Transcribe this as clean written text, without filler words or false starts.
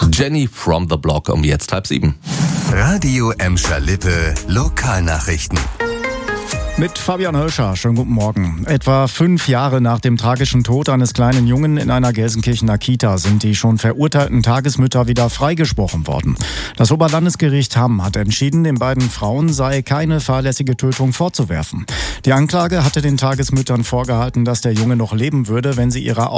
Jenny from the Block um jetzt 6:30. Radio Emscher Lippe, Lokalnachrichten. Mit Fabian Hölscher, schönen guten Morgen. Etwa 5 Jahre nach dem tragischen Tod eines kleinen Jungen in einer Gelsenkirchener Kita sind die schon verurteilten Tagesmütter wieder freigesprochen worden. Das Oberlandesgericht Hamm hat entschieden, den beiden Frauen sei keine fahrlässige Tötung vorzuwerfen. Die Anklage hatte den Tagesmüttern vorgehalten, dass der Junge noch leben würde, wenn sie ihrer